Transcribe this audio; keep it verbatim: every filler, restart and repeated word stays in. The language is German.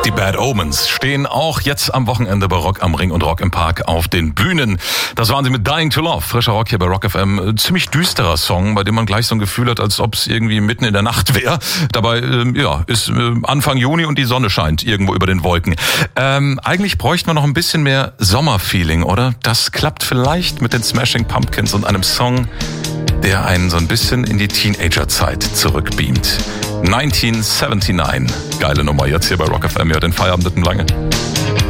Die Bad Omens stehen auch jetzt am Wochenende bei Rock am Ring und Rock im Park auf den Bühnen. Das waren sie mit Dying to Love, frischer Rock hier bei Rock F M. Ziemlich düsterer Song, bei dem man gleich so ein Gefühl hat, als ob es irgendwie mitten in der Nacht wäre. Dabei, ähm, ja, ist äh, Anfang Juni und die Sonne scheint irgendwo über den Wolken. Ähm, eigentlich bräuchten wir noch ein bisschen mehr Sommerfeeling, oder? Das klappt vielleicht mit den Smashing Pumpkins und einem Song, der einen so ein bisschen in die Teenagerzeit zurückbeamt. neunzehnhundertneunundsiebzig. Geile Nummer jetzt hier bei Rock F M. Ja, den Feierabend mitten lange.